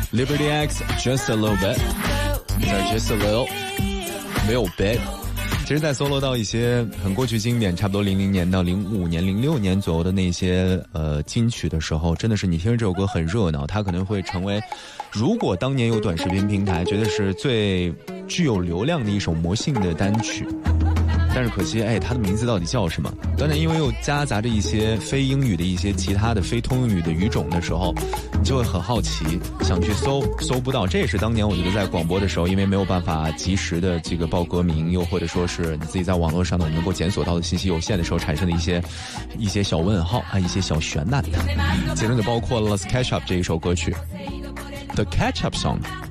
Liberty X Just a Little Bit， Just a little bit。其实在搜罗到一些很过去经典，差不多00年到05年、06年左右的那些金曲的时候，真的是你听这首歌很热闹，它可能会成为，如果当年有短视频平台，觉得是最具有流量的一首魔性的单曲。但是可惜，它的名字到底叫什么？当然，因为又夹杂着一些非英语的一些其他的非通用语的语种的时候，你就会很好奇，想去搜不到。这也是当年我觉得在广播的时候，因为没有办法及时的这个报歌名，又或者说是你自己在网络上呢能够检索到的信息有限的时候，产生的一些小问号啊，一些小悬念。其中就包括了《Let's Catch Up》这一首歌曲，《The Catch Up Song》。